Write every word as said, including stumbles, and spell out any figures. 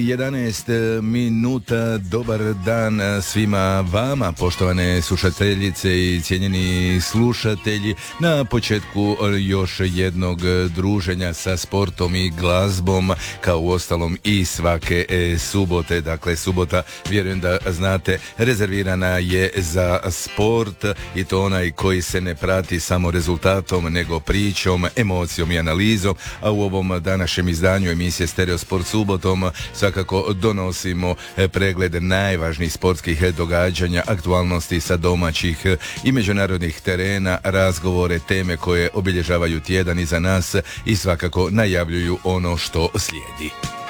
jedanaest minuta, dobar dan svima vama, poštovane slušateljice i cijenjeni slušatelji, na početku još jednog druženja sa sportom i glazbom, kao uostalom i svake subote. Dakle, subota, vjerujem da znate, rezervirana je za sport, i to onaj koji se ne prati samo rezultatom, nego pričom, emocijom i analizom, a u ovom današnjem izdanju emisije Stereo Sport subotom svakako donosimo pregled najvažnijih sportskih događanja, aktualnosti sa domaćih i međunarodnih terena, razgovore, teme koje obilježavaju tjedan iza nas i svakako najavljuju ono što slijedi.